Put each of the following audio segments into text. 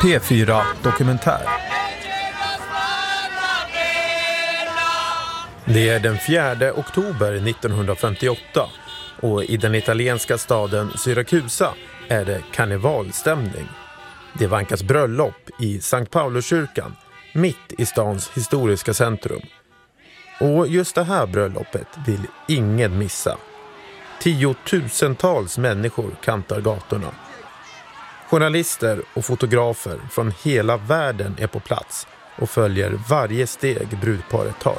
P4 Dokumentär. Det är den 4 oktober 1958 och i den italienska staden Syrakusa är det karnevalstämning. Det vankas bröllop i Sankt Pauluskyrkan, mitt i stans historiska centrum. Och just det här bröllopet vill ingen missa. 10,000-tals människor kantar gatorna. Journalister och fotografer från hela världen är på plats och följer varje steg brudparet tar.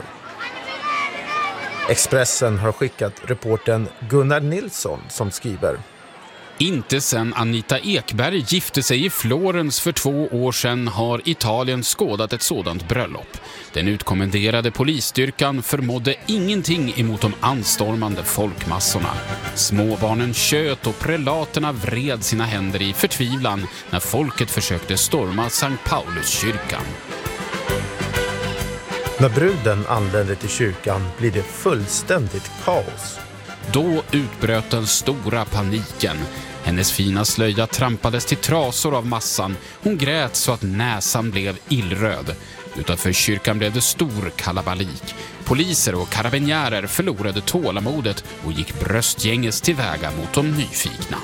Expressen har skickat reportern Gunnar Nilsson som skriver: Inte sedan Anita Ekberg gifte sig i Florens för 2 år sedan har Italien skådat ett sådant bröllop. Den utkommenderade polisstyrkan förmådde ingenting emot de anstormande folkmassorna. Småbarnen tjöt och prelaterna vred sina händer i förtvivlan när folket försökte storma Sankt Pauluskyrkan. När bruden anländer till kyrkan blir det fullständigt kaos. Då utbröt den stora paniken. Hennes fina slöja trampades till trasor av massan. Hon grät så att näsan blev illröd. Utanför kyrkan blev det stor kalabalik. Poliser och karabinjärer förlorade tålamodet och gick bröstgänges tillväga mot de nyfikna.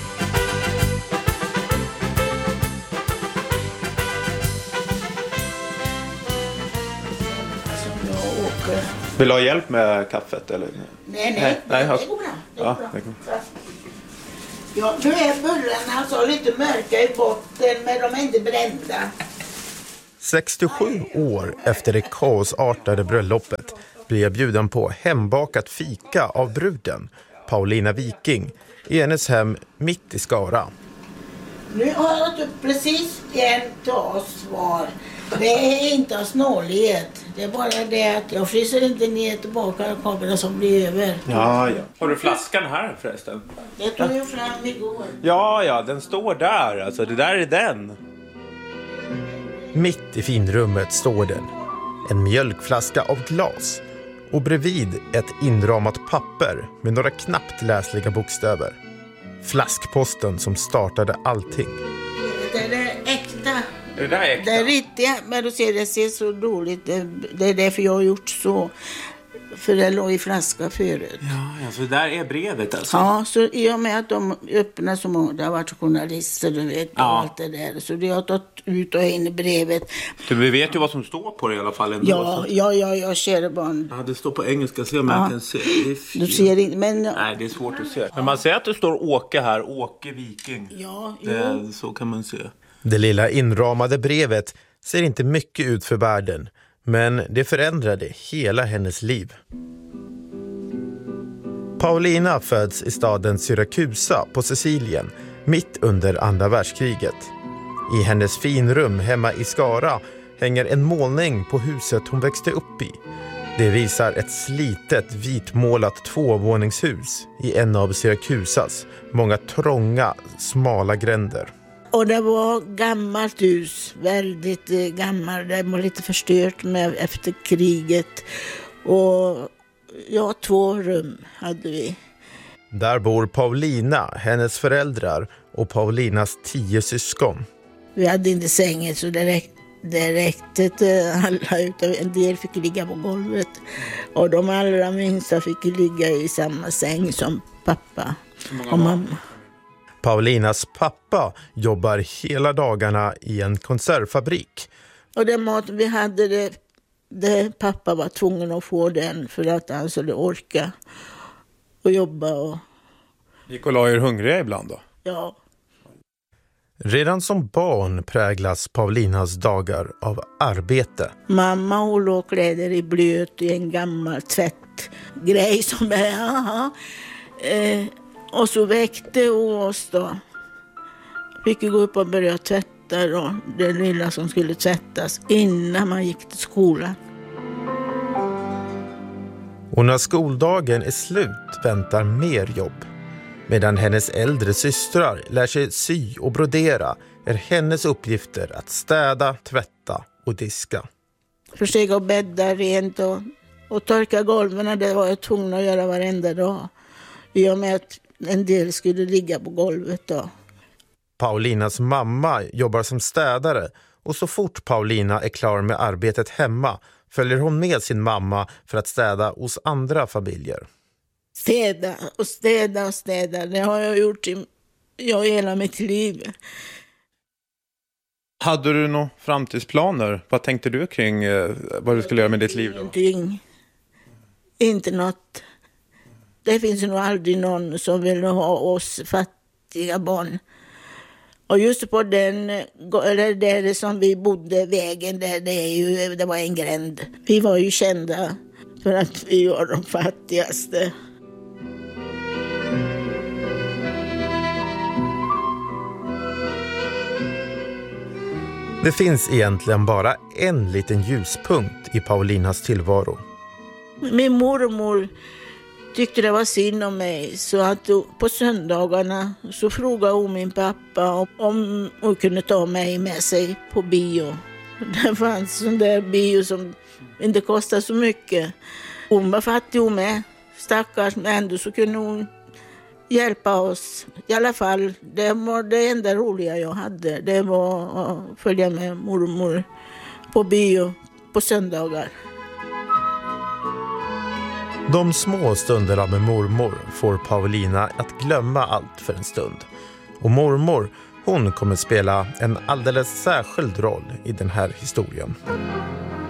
Vill du ha hjälp med kaffet eller? Nej, det går bra. Det går bra. Ja, nu är bullarna alltså lite mörka i botten, men de är inte brända. 67 år efter det kaosartade bröllopet blir jag bjuden på hembakat fika av bruden, Paulina Viking, i hennes hem mitt i Skara. Nu har jag upp precis en svar. Det är inte av snålighet. Det är bara det att jag fryser inte ner tillbaka kamerorna som blir över. Ja. Har du flaskan här förresten? Det tog jag fram igår. Ja, den står där. Alltså, det där är den. Mitt i finrummet står den. En mjölkflaska av glas. Och bredvid ett inramat papper med några knappt läsliga bokstäver. Flaskposten som startade allting. Det är äkta. Är det där äkta? Det är riktigt, men du ser, det ser så dåligt. Det är därför jag har gjort så. För det låg i flaska förut. Ja, så där är brevet alltså? Ja, så i och med att de öppnar så många, det har varit journalister, du vet, och allt det där. Så det har tagit ut och in i brevet. Du vet ju vad som står på det i alla fall ändå. Ja, kära barn. Ja, det står på engelska, så jag kan se. Du ser inte, men... Nej, det är svårt att se. Men man ser att det står Åke här, Åke Viking. Ja, så kan man se. Det lilla inramade brevet ser inte mycket ut för världen, men det förändrade hela hennes liv. Paulina föds i staden Syrakusa på Sicilien, mitt under andra världskriget. I hennes finrum hemma i Skara hänger en målning på huset hon växte upp i. Det visar ett slitet vitmålat 2-våningshus i en av Syrakusas många trånga, smala gränder. Och det var gammalt hus, väldigt gammalt. Det var lite förstört efter kriget. Och 2 rum hade vi. Där bor Paulina, hennes föräldrar och Paulinas 10 syskon. Vi hade inte sängen så det räckte till alla. Utan en del fick ligga på golvet. Och de allra minsta fick ligga i samma säng som pappa och mamma. Paulinas pappa jobbar hela dagarna i en konservfabrik. Och den mat vi hade, det pappa var tvungen att få den för att han skulle orka och jobba. Och... Gick och la er hungriga ibland då? Ja. Redan som barn präglas Paulinas dagar av arbete. Mamma hon låg kläder i blöt i en gammal tvättgrej som är... Och så väckte oss då. Fick gå upp och börja tvätta då. Det lilla som skulle tvättas innan man gick till skolan. Och när skoldagen är slut väntar mer jobb. Medan hennes äldre systrar lär sig sy och brodera är hennes uppgifter att städa, tvätta och diska. Försöka bädda rent och torka golven. Det var jag tvungen att göra varenda dag. I och med att en del skulle ligga på golvet då. Paulinas mamma jobbar som städare och så fort Paulina är klar med arbetet hemma följer hon med sin mamma för att städa hos andra familjer. Städa och städa och städa, det har jag gjort i hela mitt liv. Hade du några framtidsplaner? Vad tänkte du kring vad du skulle göra med ditt liv då? Ingenting. Inte något. Det finns nog aldrig någon som vill ha oss fattiga barn. Och just på den, eller där som vi bodde, vägen där, det var en gränd. Vi var ju kända för att vi var de fattigaste. Det finns egentligen bara en liten ljuspunkt i Paulinas tillvaro. Min mormor tyckte det var synd om mig, så att på söndagarna så frågade hon min pappa om hon kunde ta mig med sig på bio. Det fanns sån där bio som inte kostade så mycket. Hon var fattig hon med, stackars, men ändå så kunde hon hjälpa oss. I alla fall, det var det enda roliga jag hade. Det var att följa med mormor på bio på söndagar. De små stunderna med mormor får Paulina att glömma allt för en stund. Och mormor, hon kommer spela en alldeles särskild roll i den här historien.